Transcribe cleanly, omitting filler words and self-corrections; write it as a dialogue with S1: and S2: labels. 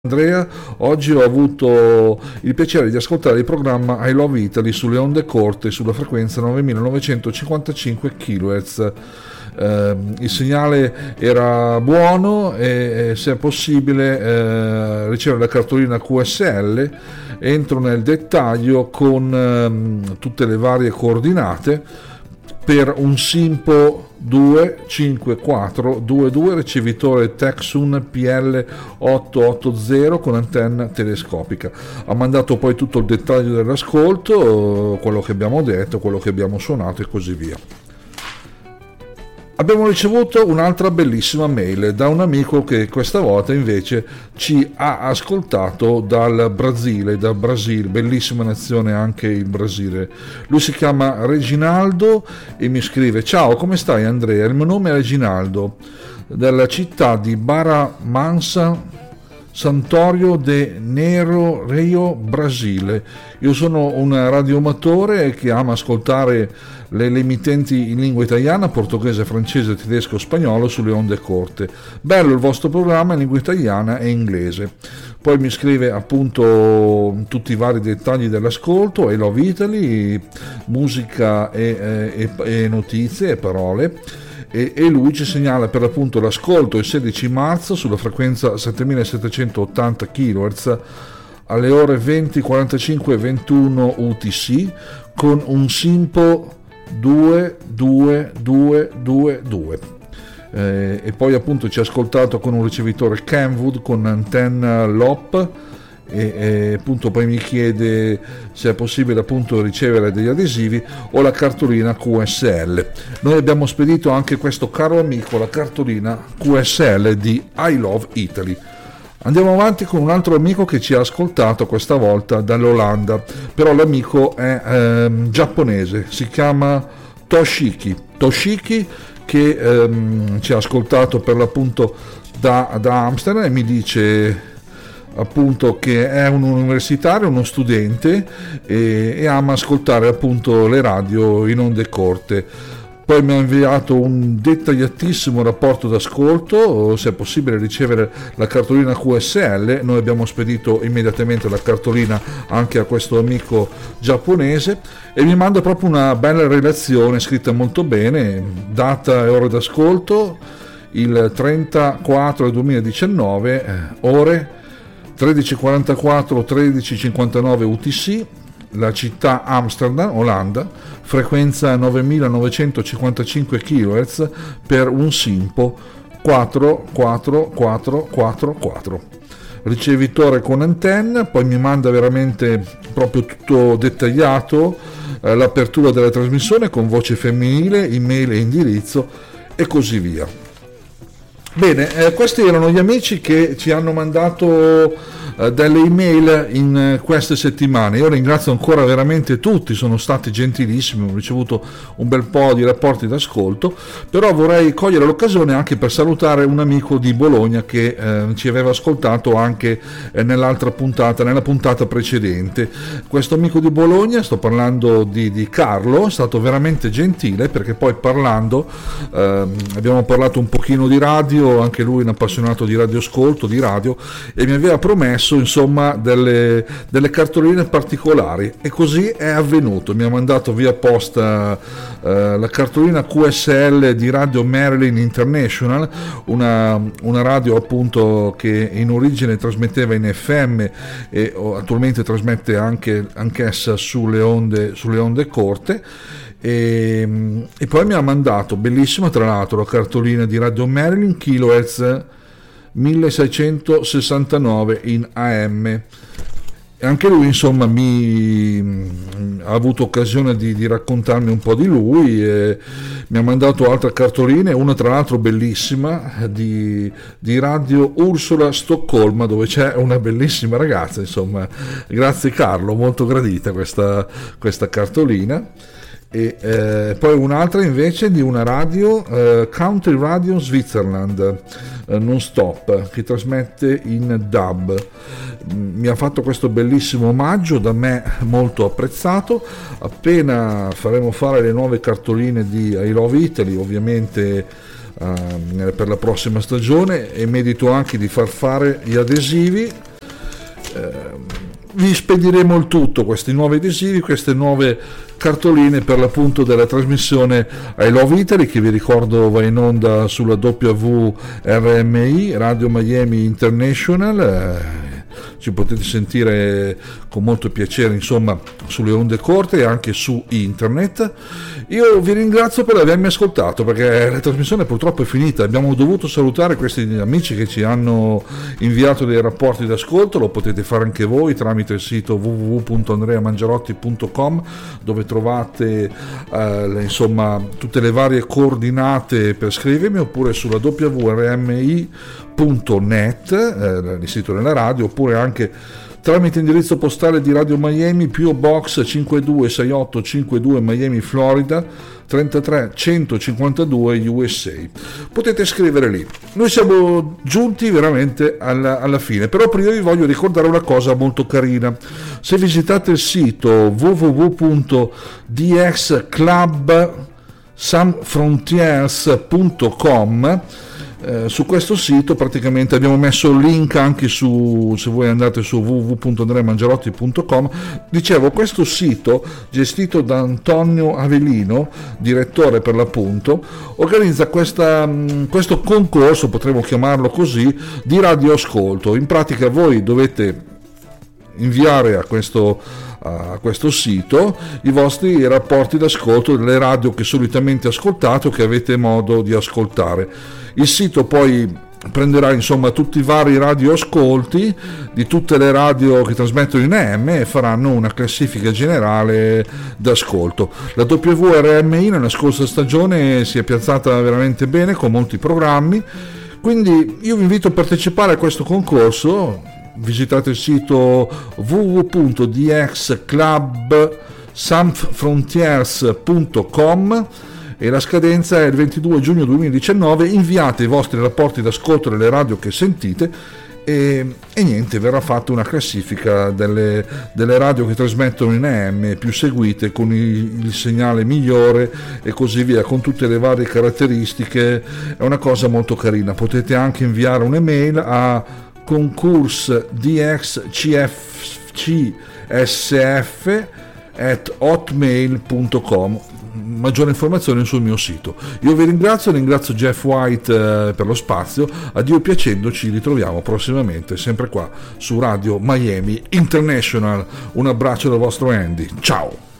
S1: Andrea, oggi ho avuto il piacere di ascoltare il programma I Love Italy sulle onde corte sulla frequenza 9955 kHz. Il segnale era buono e se è possibile ricevere la cartolina QSL. Entro nel dettaglio con tutte le varie coordinate per un Simpo 25422, ricevitore Texun PL880 con antenna telescopica. Ha mandato poi tutto il dettaglio dell'ascolto, quello che abbiamo detto, quello che abbiamo suonato e così via. Abbiamo ricevuto un'altra bellissima mail da un amico che questa volta invece ci ha ascoltato dal Brasile, bellissima nazione anche il Brasile. Lui si chiama Reginaldo e mi scrive: ciao, come stai Andrea? Il mio nome è Reginaldo, dalla città di Barra Mansa, Santorio de Nero, Rio, Brasile. Io sono un radioamatore che ama ascoltare le emittenti in lingua italiana, portoghese, francese, tedesco, spagnolo sulle onde corte. Bello il vostro programma in lingua italiana e inglese. Poi mi scrive appunto tutti i vari dettagli dell'ascolto, I Love Italy, musica e notizie e parole. E lui ci segnala per l'appunto l'ascolto il 16 marzo sulla frequenza 7780 kHz alle ore 20:45 e 21 UTC con un Simpo 22222. E poi appunto ci ha ascoltato con un ricevitore Kenwood con antenna LOP e appunto poi mi chiede se è possibile appunto ricevere degli adesivi o la cartolina QSL. Noi abbiamo spedito anche questo caro amico la cartolina QSL di I Love Italy. Andiamo avanti con un altro amico che ci ha ascoltato questa volta dall'Olanda, però l'amico è giapponese, si chiama Toshiki che ci ha ascoltato per l'appunto da Amsterdam e mi dice appunto che è un universitario, uno studente e ama ascoltare appunto le radio in onde corte. Poi mi ha inviato un dettagliatissimo rapporto d'ascolto, se è possibile ricevere la cartolina QSL. Noi abbiamo spedito immediatamente la cartolina anche a questo amico giapponese e mi manda proprio una bella relazione scritta molto bene, data e ore d'ascolto il 34/2019, ore 13:44 13:59 UTC, la città Amsterdam, Olanda, frequenza 9955 kHz per un Simpo 44444, ricevitore con antenna. Poi mi manda veramente proprio tutto dettagliato, l'apertura della trasmissione con voce femminile, email e indirizzo e così via. Bene, questi erano gli amici che ci hanno mandato delle email in queste settimane. Io ringrazio ancora veramente tutti, sono stati gentilissimi, ho ricevuto un bel po' di rapporti d'ascolto, però vorrei cogliere l'occasione anche per salutare un amico di Bologna che ci aveva ascoltato anche nella puntata precedente. Questo amico di Bologna, sto parlando di Carlo, è stato veramente gentile perché poi parlando abbiamo parlato un pochino di radio, anche lui è un appassionato di radioascolto, di radio, e mi aveva promesso insomma delle cartoline particolari e così è avvenuto. Mi ha mandato via posta la cartolina QSL di Radio Maryland International, una radio appunto che in origine trasmetteva in FM e attualmente trasmette anch'essa sulle onde corte. E poi mi ha mandato, bellissima tra l'altro, la cartolina di Radio Maryland kHz 1669 in AM. E anche lui insomma ha avuto occasione di raccontarmi un po' di lui e mi ha mandato altre cartoline, una tra l'altro bellissima di Radio Ursula Stoccolma, dove c'è una bellissima ragazza, insomma. Grazie Carlo, molto gradita questa cartolina. E poi un'altra invece di una radio, Country Radio Switzerland non stop, che trasmette in DAB. Mi ha fatto questo bellissimo omaggio, da me molto apprezzato. Appena faremo fare le nuove cartoline di I Love Italy, ovviamente per la prossima stagione, e medito anche di far fare gli adesivi vi spediremo il tutto, questi nuovi adesivi, queste nuove cartoline per l'appunto della trasmissione I Love Italy, che vi ricordo va in onda sulla WRMI, Radio Miami International. Ci potete sentire con molto piacere, insomma, sulle onde corte e anche su internet. Io vi ringrazio per avermi ascoltato, perché la trasmissione purtroppo è finita. Abbiamo dovuto salutare questi amici che ci hanno inviato dei rapporti d'ascolto. Lo potete fare anche voi tramite il sito www.andreamangiarotti.com, dove trovate insomma tutte le varie coordinate per scrivermi, oppure sulla www.rmi.net, il sito della radio, oppure anche tramite indirizzo postale di Radio Miami, PO Box 526852 Miami, Florida 33152 USA. Potete scrivere lì. Noi siamo giunti veramente alla fine, però prima vi voglio ricordare una cosa molto carina. Se visitate il sito www.dxclubsanfrontiers.com, su questo sito praticamente abbiamo messo il link anche se voi andate su www.andreamangiarotti.com. Dicevo, questo sito, gestito da Antonio Avellino, direttore per l'appunto, organizza questo concorso, potremmo chiamarlo così, di radioascolto. In pratica voi dovete inviare a questo sito i vostri rapporti d'ascolto delle radio che solitamente ascoltate o che avete modo di ascoltare. Il sito poi prenderà insomma tutti i vari radioascolti di tutte le radio che trasmettono in AM e faranno una classifica generale d'ascolto. La WRMI nella scorsa stagione si è piazzata veramente bene con molti programmi, quindi io vi invito a partecipare a questo concorso. Visitate il sito www.dxclubsanfrontiers.com e la scadenza è il 22 giugno 2019. Inviate i vostri rapporti d'ascolto delle radio che sentite e niente, verrà fatta una classifica delle radio che trasmettono in AM più seguite, con il segnale migliore e così via, con tutte le varie caratteristiche. È una cosa molto carina. Potete anche inviare un'email a concursdxcsf@hotmail.com. Maggiori informazioni sul mio sito. Io vi ringrazio Jeff White per lo spazio. Addio piacendo, ci ritroviamo prossimamente sempre qua su Radio Miami International. Un abbraccio dal vostro Andy, ciao.